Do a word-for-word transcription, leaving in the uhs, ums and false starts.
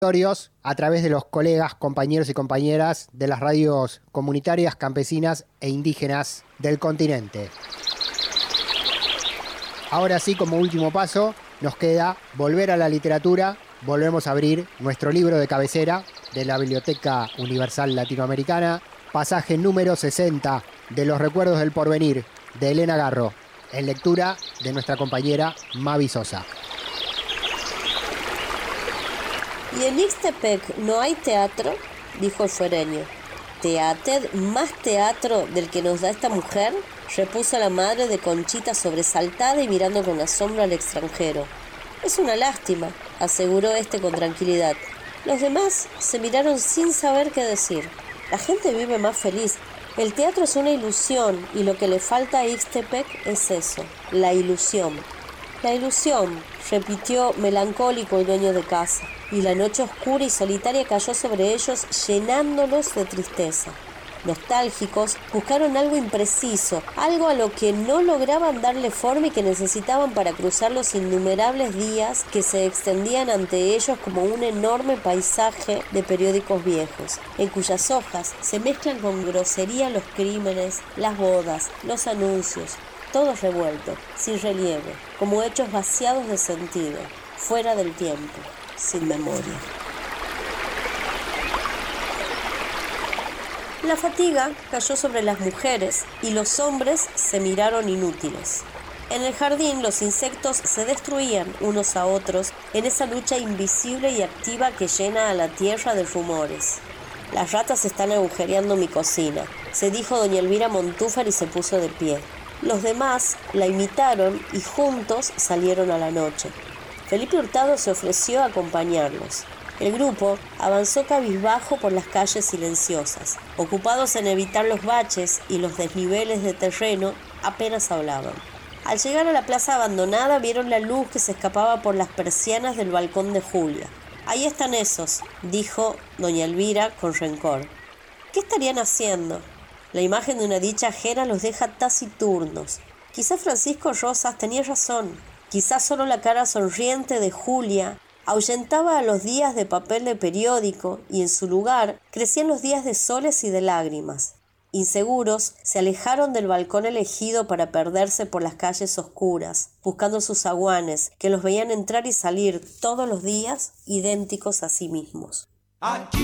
a través de los colegas, compañeros y compañeras de las radios comunitarias, campesinas e indígenas del continente. Ahora sí, como último paso, nos queda volver a la literatura. Volvemos a abrir nuestro libro de cabecera de la Biblioteca Universal Latinoamericana, pasaje número sesenta de Los Recuerdos del Porvenir, de Elena Garro, en lectura de nuestra compañera Mavi Sosa. ¿Y en Ixtepec no hay teatro?, dijo el fuereño. ¿Teated más teatro del que nos da esta mujer?, repuso la madre de Conchita sobresaltada y mirando con asombro al extranjero. Es una lástima, aseguró este con tranquilidad. Los demás se miraron sin saber qué decir. La gente vive más feliz. El teatro es una ilusión y lo que le falta a Ixtepec es eso, la ilusión. La ilusión, repitió melancólico el dueño de casa, y la noche oscura y solitaria cayó sobre ellos llenándolos de tristeza. Nostálgicos, buscaron algo impreciso, algo a lo que no lograban darle forma y que necesitaban para cruzar los innumerables días que se extendían ante ellos como un enorme paisaje de periódicos viejos, en cuyas hojas se mezclan con grosería los crímenes, las bodas, los anuncios, todo revuelto, sin relieve, como hechos vaciados de sentido, fuera del tiempo, sin memoria. La fatiga cayó sobre las mujeres y los hombres se miraron inútiles. En el jardín los insectos se destruían unos a otros en esa lucha invisible y activa que llena a la tierra de rumores. Las ratas están agujereando mi cocina, se dijo doña Elvira Montúfar y se puso de pie. Los demás la imitaron y juntos salieron a la noche. Felipe Hurtado se ofreció a acompañarlos. El grupo avanzó cabizbajo por las calles silenciosas. Ocupados en evitar los baches y los desniveles de terreno, apenas hablaban. Al llegar a la plaza abandonada, vieron la luz que se escapaba por las persianas del balcón de Julia. «Ahí están esos», dijo doña Elvira con rencor. «¿Qué estarían haciendo?» La imagen de una dicha ajena los deja taciturnos. Quizás Francisco Rosas tenía razón. Quizás solo la cara sonriente de Julia ahuyentaba a los días de papel de periódico y en su lugar crecían los días de soles y de lágrimas. Inseguros, se alejaron del balcón elegido para perderse por las calles oscuras, buscando sus zaguanes, que los veían entrar y salir todos los días idénticos a sí mismos.